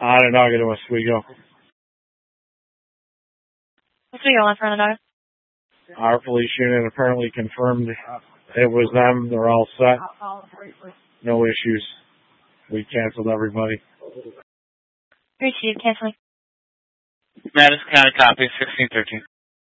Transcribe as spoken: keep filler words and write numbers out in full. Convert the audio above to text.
Onondaga to Oswego. Oswego, one for Onondaga. Our police unit apparently confirmed it was them. They're all set. No issues. We canceled everybody. Received, canceling. Madison County copy, sixteen thirteen.